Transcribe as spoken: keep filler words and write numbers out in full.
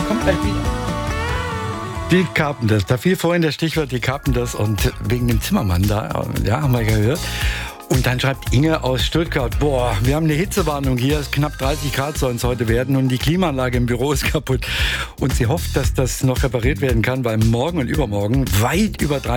kommt gleich wieder. Die Carpenters, da fiel vorhin das Stichwort die Carpenters und wegen dem Zimmermann da, ja, haben wir gehört. Und dann schreibt Inge aus Stuttgart, boah, wir haben eine Hitzewarnung hier, es knapp dreißig Grad sollen es heute werden und die Klimaanlage im Büro ist kaputt. Und sie hofft, dass das noch repariert werden kann, weil morgen und übermorgen weit über